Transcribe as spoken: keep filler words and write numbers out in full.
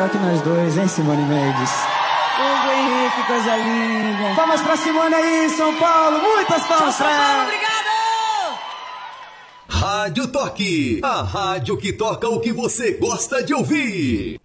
melhor que nós dois, hein, Simone Mendes? Hugo Henrique, coisa linda. Palmas pra Simone aí, São Paulo. Muitas palmas pra ela. Obrigado! Rádio Toque, a rádio que toca o que você gosta de ouvir.